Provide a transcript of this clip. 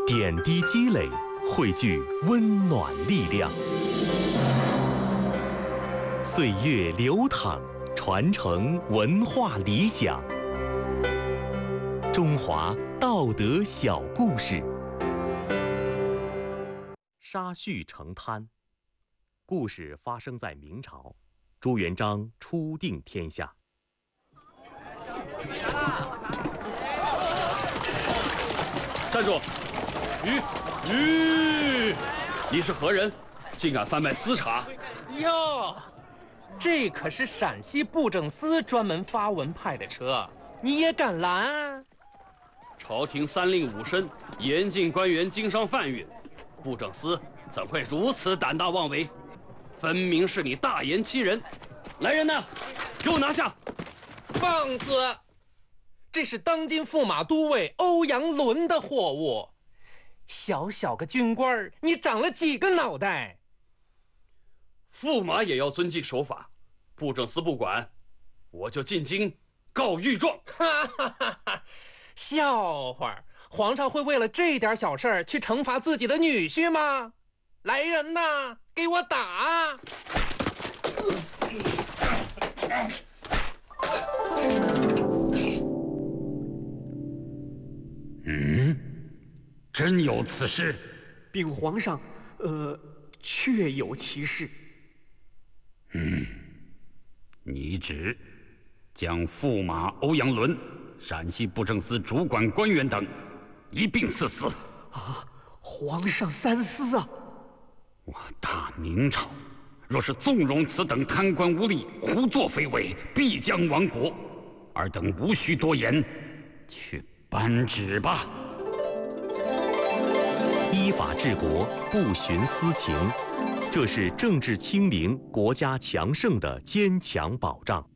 点滴积累，汇聚温暖力量。岁月流淌，传承文化理想。中华道德小故事。沙叙成滩。故事发生在明朝，朱元璋初定天下。 站住！你是何人？竟敢贩卖私茶？ 哟，这可是陕西布政司专门发文派的车，你也敢拦？ 朝廷三令五申，严禁官员经商贩运，布政司怎会如此胆大妄为？分明是你大言欺人！来人呐，给我拿下！ 放肆！这是当今驸马都尉欧阳伦的货物，小小个军官，你长了几个脑袋？ 驸马也要遵纪守法，布政司不管，我就进京告御状。 哈哈哈哈！笑话，皇上会为了这点小事儿去惩罚自己的女婿吗？来人呐，给我打！ 真有此事？ 禀皇上，确有其事。 拟旨将驸马欧阳伦、陕西布政司主管官员等一并赐死。 啊！皇上三思啊！ 我大明朝若是纵容此等贪官污吏胡作非为，必将亡国。尔等无需多言，去颁旨吧。 依法治国，不徇私情，这是政治清明、国家强盛的坚强保障。